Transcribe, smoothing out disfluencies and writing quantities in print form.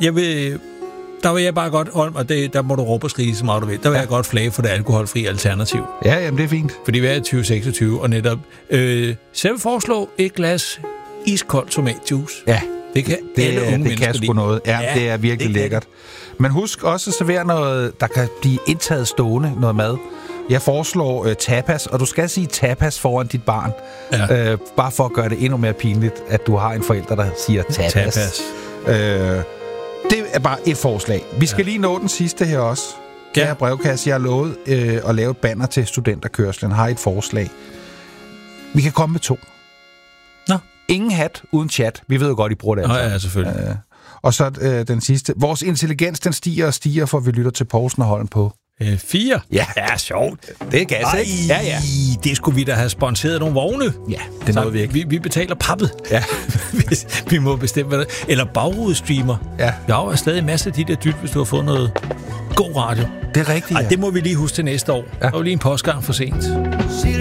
Der vil jeg bare godt, og der må du råbe og skrige så meget du vil, der vil jeg godt flage for det alkoholfri alternativ. Ja, jamen det er fint. Fordi vi er i 2026, og netop... så jeg vil foreslå et glas iskold tomatjuice. Ja. Det kan alle unge mennesker. Det kan sgu noget. Ja, det er virkelig lækkert. Men husk også at servere noget, der kan blive indtaget stående, noget mad. Jeg foreslår tapas, og du skal sige tapas foran dit barn. Ja. Bare for at gøre det endnu mere pinligt, at du har en forælder, der siger tapas. Det er bare et forslag. Vi skal lige nå den sidste her også. Kære brevkasse, jeg har lovet at lave et banner til studenterkørslen. Har et forslag. Vi kan komme med 2. Nå. Ingen hat uden chat. Vi ved jo godt, I bruger det. Ja, selvfølgelig. Og så den sidste. Vores intelligens, den stiger og stiger, for vi lytter til Poulsen og Holm på 4. Ja, sjovt. Det er gas, ikke? Ja. Det skulle vi da have sponsoreret nogle vogne. Ja, det er noget, vi ikke. Vi betaler pappet. Ja. Vi må bestemme, hvad det er. Eller bagrudestreamer. Ja. Jeg har stadig en masse af de der dyt, hvis du har fået noget god radio. Det er rigtigt, ja. Det må vi lige huske til næste år. Ja. Der var lige en postgang for sent.